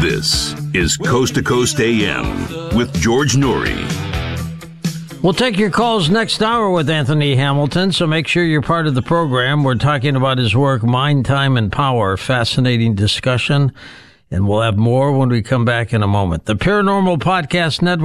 This is Coast to Coast AM with George Noory. We'll take your calls next hour with Anthony Hamilton, so make sure you're part of the program. We're talking about his work, Mind, Time, and Power. Fascinating discussion, and we'll have more when we come back in a moment. The Paranormal Podcast Network.